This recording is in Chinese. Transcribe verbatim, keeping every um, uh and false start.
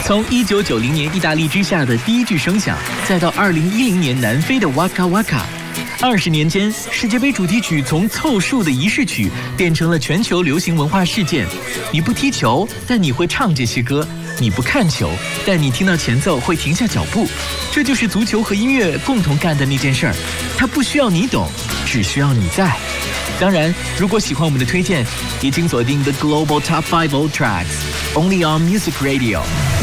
从一九九零年意大利之夏的第一句声响，再到二零一零年南非的 Waka Waka， 二十年间，世界杯主题曲从凑数的仪式曲变成了全球流行文化事件。你不踢球，但你会唱这些歌；你不看球，但你听到前奏会停下脚步。这就是足球和音乐共同干的那件事儿，它不需要你懂，只需要你在。当然，如果喜欢我们的推荐，也请锁定 The Global Top five Old Tracks， only on Music Radio。